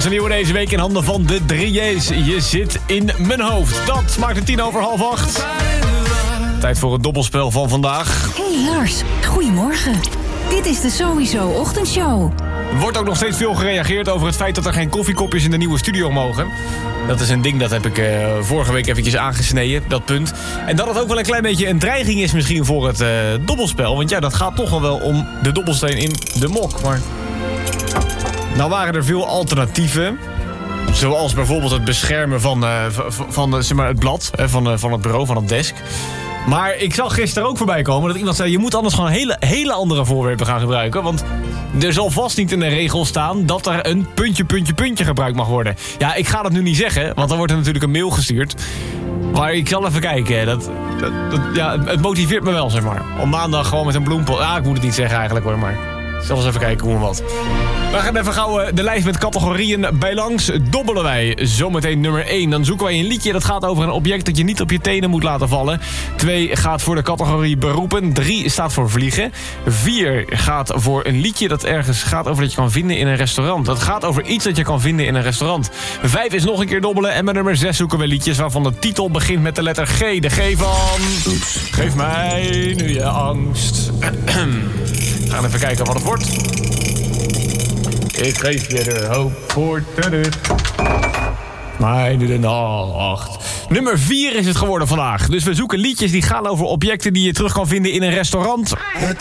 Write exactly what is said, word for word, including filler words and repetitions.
Onze nieuwe deze week in handen van de drie J's. Je zit in mijn hoofd. Dat maakt het tien over half acht. Tijd voor het dobbelspel van vandaag. Hey Lars, goedemorgen. Dit is de Sowieso Ochtendshow. Er wordt ook nog steeds veel gereageerd over het feit dat er geen koffiekopjes in de nieuwe studio mogen. Dat is een ding, dat heb ik uh, vorige week eventjes aangesneden, dat punt. En dat het ook wel een klein beetje een dreiging is misschien voor het uh, dobbelspel. Want ja, dat gaat toch wel om de dobbelsteen in de mok. Maar nou waren er veel alternatieven. Zoals bijvoorbeeld het beschermen van, uh, van, van uh, zeg maar het blad, uh, van, uh, van het bureau, van het desk. Maar ik zag gisteren ook voorbij komen dat iemand zei... je moet anders gewoon hele, hele andere voorwerpen gaan gebruiken. Want er zal vast niet in de regel staan... dat er een puntje, puntje, puntje gebruikt mag worden. Ja, ik ga dat nu niet zeggen, want dan wordt er natuurlijk een mail gestuurd. Maar ik zal even kijken. Dat, dat, dat, ja, het motiveert me wel, zeg maar. Om maandag gewoon met een bloempot... Ah, ik moet het niet zeggen eigenlijk hoor, maar... ik zal eens even kijken hoe en wat. We gaan even gauw de lijst met categorieën bij langs. Dobbelen wij zometeen nummer één. Dan zoeken wij een liedje dat gaat over een object dat je niet op je tenen moet laten vallen. twee gaat voor de categorie beroepen. drie staat voor vliegen. vier gaat voor een liedje dat ergens gaat over dat je kan vinden in een restaurant. Dat gaat over iets dat je kan vinden in een restaurant. vijf is nog een keer dobbelen. En bij nummer zes zoeken we liedjes waarvan de titel begint met de letter G. De G van... Oeps. Geef mij nu je angst. We gaan even kijken wat het wordt. Ik geef je de hoop voor terug. Maar nu de nacht. Nummer vier is het geworden vandaag. Dus we zoeken liedjes die gaan over objecten die je terug kan vinden in een restaurant. Het